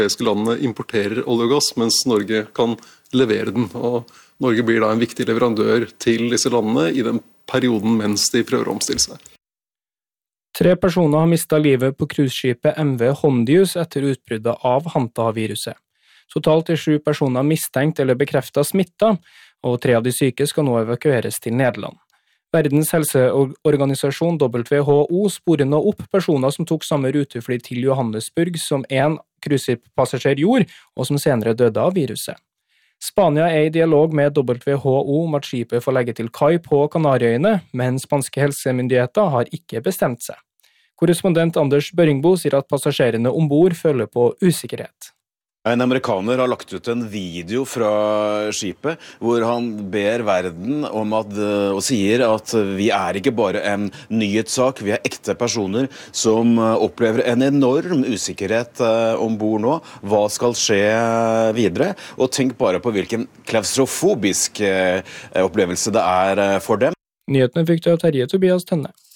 europeiske landene importerer olje og gass, mens Norge kan levere den. Og Norge blir da en viktig leverandør til disse landene i den perioden mens de prøver å omstille seg. 3 personer har mistet livet på cruiseskipet MV Hondius etter utbruddet av Hanta-viruset. Totalt er 7 personer mistenkt eller bekreftet smittet, og 3 av de syke skal nå evakueres til Nederland. Verdens helseorganisasjon WHO sporer nå opp personer som tok samme rutefly til Johannesburg som en cruiseskippassasjer gjorde, og som senere døde av viruset. Spania er i dialog med WHO om at skipet får legge til kai på Kanariøyene, men spanske helsemyndigheter har ikke bestemt seg. Korrespondent Anders Børringbo sier at passasjerene ombord føler på usikkerhet. En amerikaner har lagt ut en video fra skipet, hvor han ber verden om og sier at vi er ikke bare en nyhetssak, vi er ekte personer som opplever en enorm usikkerhet ombord nå. Hva skal skje videre? Og tenk bare på hvilken klaustrofobisk opplevelse det er for dem. Nyhetene fikk du av Terje Tobias Tønne.